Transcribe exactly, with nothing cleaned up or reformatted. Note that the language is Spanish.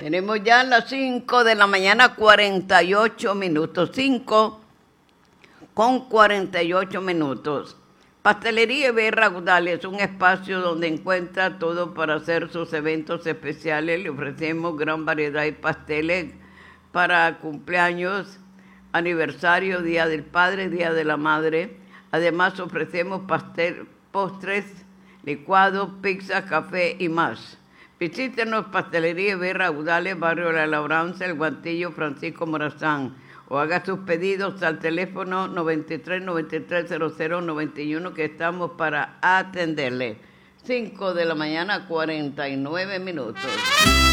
Tenemos ya las cinco de la mañana, cuarenta y ocho minutos. cinco con cuarenta y ocho minutos. Pastelería Berra Gudales es un espacio donde encuentra todo para hacer sus eventos especiales. Le ofrecemos gran variedad de pasteles para cumpleaños, aniversario, Día del Padre, Día de la Madre. Además ofrecemos pastel, postres, licuados, pizza, café y más. Visítenos Pastelería Berra Gudales, Barrio La Labranza, El Guantillo, Francisco Morazán. O haga sus pedidos al teléfono noventa y tres, noventa y tres, cero cero, noventa y uno que estamos para atenderle. cinco de la mañana, cuarenta y nueve minutos.